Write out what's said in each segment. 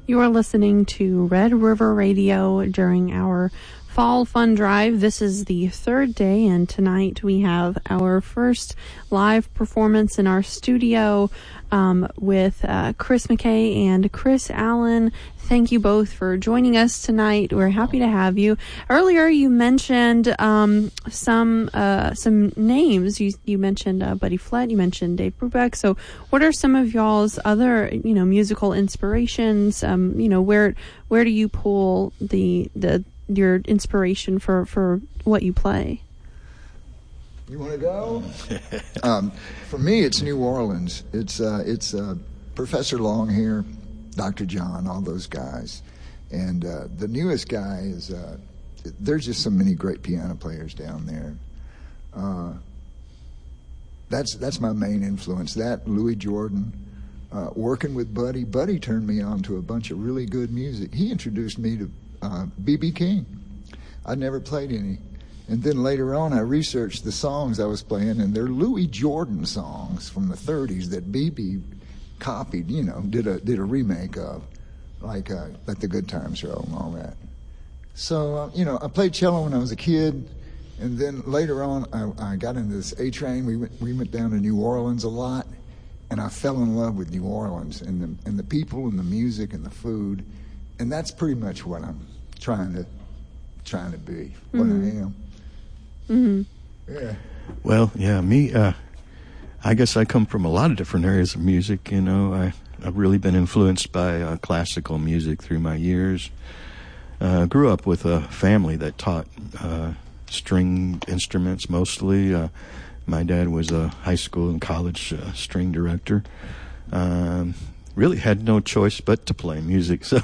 You are listening to Red River Radio during our Fall Fun Drive. This is the third day, and tonight we have our first live performance in our studio with Chris McKay and Chris Allen. Thank you both for joining us tonight. We're happy to have you. Earlier, you mentioned some names. You mentioned Buddy Flett. You mentioned Dave Brubeck. So, what are some of y'all's other musical inspirations? Where do you pull your inspiration for what you play? You want to go? For me, it's New Orleans. It's Professor Longhair, Dr. John, all those guys. And the newest guy is, there's just so many great piano players down there. That's my main influence. That, Louis Jordan, working with Buddy. Buddy turned me on to a bunch of really good music. He introduced me to B.B. King. I'd never played any. And then later on, I researched the songs I was playing, and they're Louis Jordan songs from the 30s that B.B. copied, did a remake of, like Let the Good Times Roll and all that. So, I played cello when I was a kid, and then later on, I got into this A train. We went down to New Orleans a lot, and I fell in love with New Orleans and the people and the music and the food, and that's pretty much what I'm trying to be, what I am. Mm-hmm. Yeah. Well, yeah, me, I guess I come from a lot of different areas of music. I've really been influenced by classical music through my years. Grew up with a family that taught string instruments mostly. My dad was a high school and college string director. Really had no choice but to play music. So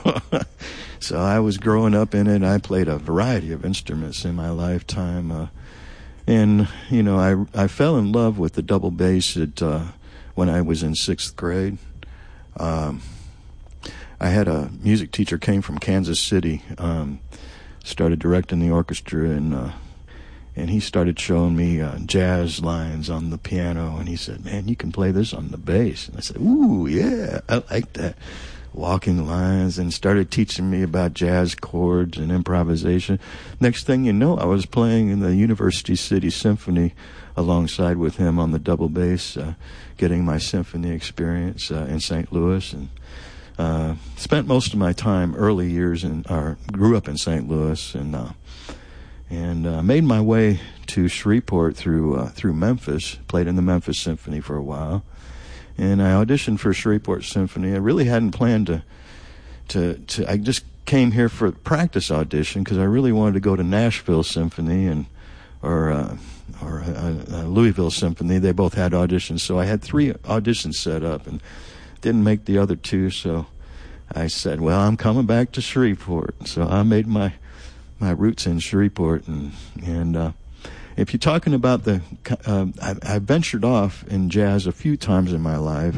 I was growing up in it. I played a variety of instruments in my lifetime. And I fell in love with the double bass when I was in 6th grade. I had a music teacher, came from Kansas City, started directing the orchestra, and he started showing me jazz lines on the piano, and he said, "Man, you can play this on the bass." And I said, "Ooh, yeah, I like that." Walking lines, and started teaching me about jazz chords and improvisation. Next thing you know, I was playing in the University City Symphony alongside with him on the double bass, getting my symphony experience in St. Louis, and spent most of my time early years grew up in St. Louis, and made my way to Shreveport through Memphis. Played in the Memphis Symphony for a while. And I auditioned for Shreveport Symphony. I really hadn't planned to I just came here for a practice audition because I really wanted to go to Nashville Symphony or Louisville Symphony. They both had auditions, so I had 3 auditions set up and didn't make the other 2. So I said, well, I'm coming back to Shreveport. So I made my roots in Shreveport, and if you're talking about I ventured off in jazz a few times in my life.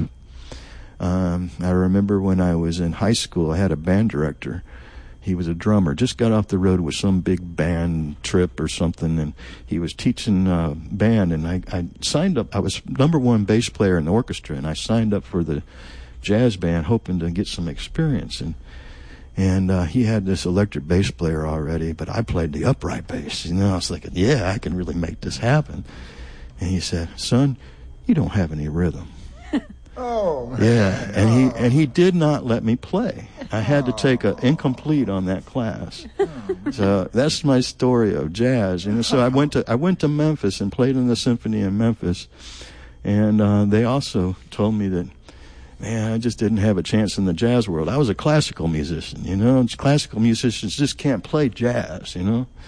I remember when I was in high school, I had a band director. He was a drummer, just got off the road with some big band trip or something, and he was teaching band, and I signed up. I was #1 bass player in the orchestra, and I signed up for the jazz band hoping to get some experience, and he had this electric bass player already, but I played the upright bass. I was thinking, yeah, I can really make this happen. And he said, "Son, you don't have any rhythm." Oh. Yeah, and he did not let me play. I had to take an incomplete on that class. So that's my story of jazz. And so I went to Memphis and played in the symphony in Memphis, and they also told me that, man, I just didn't have a chance in the jazz world. I was a classical musician, Classical musicians just can't play jazz,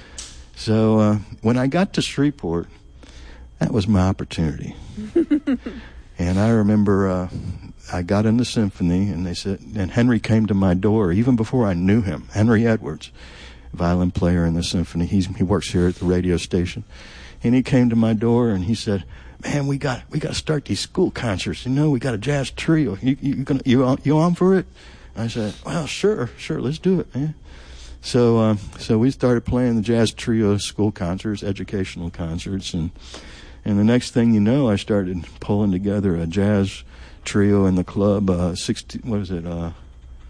So when I got to Shreveport, that was my opportunity. And I remember I got in the symphony, and they said, and Henry came to my door even before I knew him. Henry Edwards, violin player in the symphony. He works here at the radio station, and he came to my door and he said, "Man, we got to start these school concerts. We got a jazz trio. You on for it?" I said, "Well, sure, let's do it, man." So we started playing the jazz trio school concerts, educational concerts, and the next thing you know, I started pulling together a jazz trio in the club.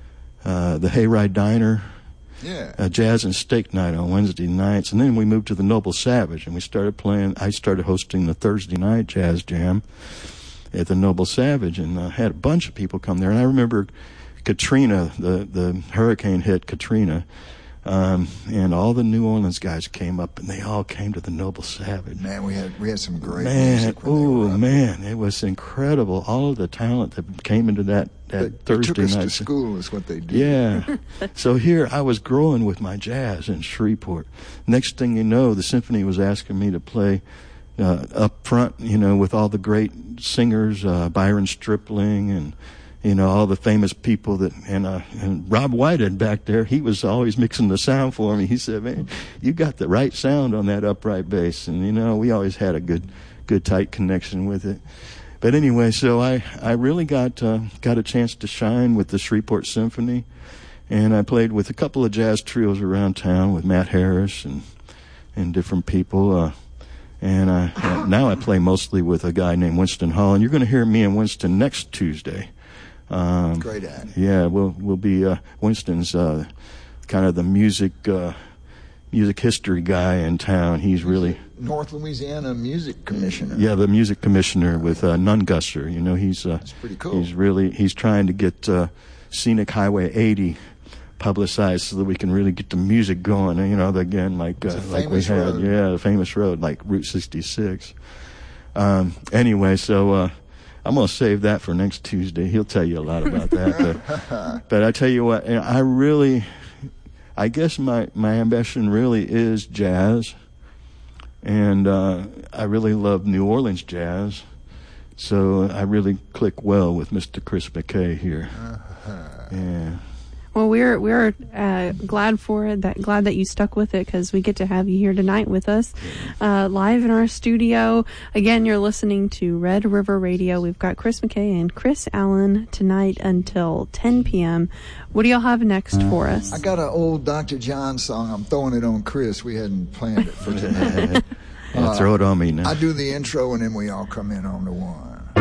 the Hayride Diner. Yeah. Jazz and steak night on Wednesday nights, and then we moved to the Noble Savage, and we started playing. I started hosting the Thursday night jazz jam at the Noble Savage, and had a bunch of people come there. And I remember Katrina, the hurricane hit Katrina, and all the New Orleans guys came up, and they all came to the Noble Savage. Man, we had some great music. It was incredible. All of the talent that came into that Thursday night. Took us to school is what they did. Yeah. So here I was growing with my jazz in Shreveport. Next thing you know, the symphony was asking me to play up front, with all the great singers, Byron Stripling and all the famous people and Rob Whitehead back there, he was always mixing the sound for me. He said, "Man, you got the right sound on that upright bass." And, we always had a good tight connection with it. But anyway, so I really got a chance to shine with the Shreveport Symphony. And I played with a couple of jazz trios around town with Matt Harris and different people. And now I play mostly with a guy named Winston Hall. And you're going to hear me and Winston next Tuesday. Great ad. Yeah, we'll be Winston's kind of the music history guy in town. He's really North Louisiana music commissioner. Yeah, the music commissioner with Nungusser. He's that's pretty cool. He's trying to get Scenic Highway 80 publicized so that we can really get the music going. Again, like we had, road. Yeah, the famous road like Route 66. Anyway, so. I'm going to save that for next Tuesday. He'll tell you a lot about that. But I tell you what, I guess my ambition really is jazz. And I really love New Orleans jazz. So I really click well with Mr. Chris McKay here. Yeah. Well, we're glad for it. Glad that you stuck with it, because we get to have you here tonight with us, live in our studio. Again, you're listening to Red River Radio. We've got Chris McKay and Chris Allen tonight until 10 p.m. What do y'all have next for us? I got an old Dr. John song. I'm throwing it on Chris. We hadn't planned it for tonight. Throw it on me now. I do the intro, and then we all come in on the one.